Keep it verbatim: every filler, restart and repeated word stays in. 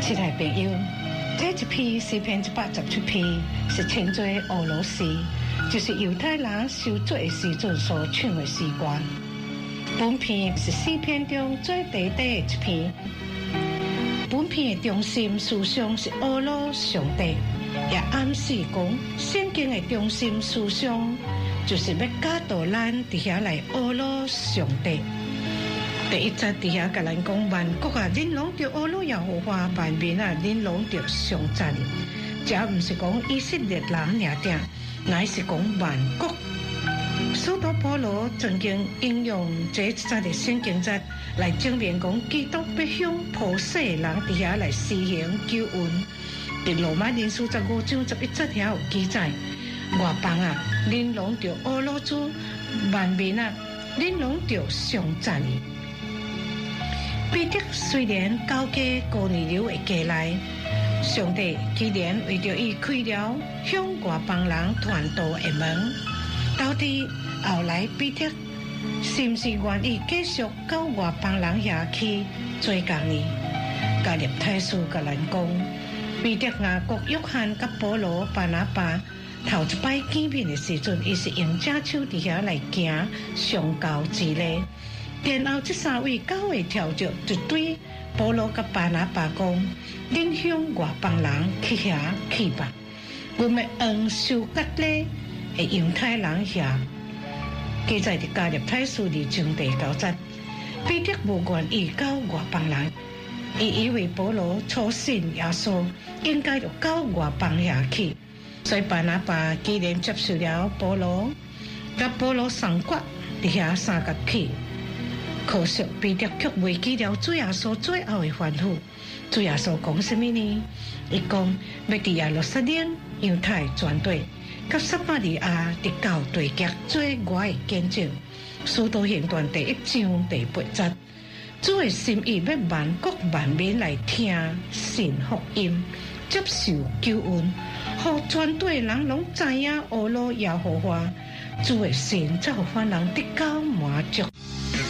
亲爱朋友，这一批诗篇一百十七篇是称作俄罗斯，就是犹太人受罪的时阵所唱的诗歌。本篇是诗篇中最短短的一篇。本篇的中心思想是俄罗上帝，也暗示讲圣经的中心思想就是要教导咱伫遐来俄罗上帝。第一节伫遐甲咱讲，万国啊，恁拢着俄罗耶和华，万民啊，恁拢着上赞。这毋是讲以色列人尔定，乃是讲万国。使徒保罗曾经应用这一节的圣经节来证明讲，基督要向普世人伫遐来施行救恩。伫罗马人书十五章十一节遐有记载，外邦啊，恁拢着俄罗斯，万民啊，恁拢着上赞伊。彼得虽然交给哥尼流的家来，上帝既然为着伊开了向外邦人传道的门，到底后来彼得是毋是愿意继续到外邦人遐去做工呢？加入太书甲咱讲，彼得、雅各、约翰甲保罗、巴拿巴头一摆见面的时阵，伊是用正手伫遐来行上教之礼。然后这三位教会条着就对保罗甲巴拿巴讲：恁向外邦人去遐去吧，阮们用受割礼的犹太人遐。记载伫加入太书二章第九节，彼得无愿意到外邦人，伊以为保罗初信耶稣，应该就到外邦遐去。所以巴拿巴既然接受了保罗，甲保罗送骨伫遐三角去。可惜彼得却忘记了主耶稣最后的吩咐。主耶稣讲什么呢？伊讲要伫耶路撒冷、犹太全地、甲撒玛利亚直到地极做我的见证。使徒行传第一章第八节，主的心意要万国万民来听信福音，接受救恩，互全地人拢知影俄罗耶和华，主的神才有法人得到满足。